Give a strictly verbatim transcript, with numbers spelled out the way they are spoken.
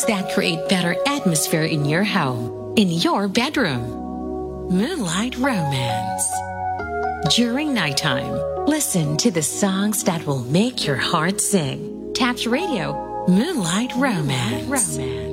that create better atmosphere in your home, in your bedroom. Moonlight Romance. During nighttime, listen to the songs that will make your heart sing. Taps Radio, Moonlight Romance. Romance.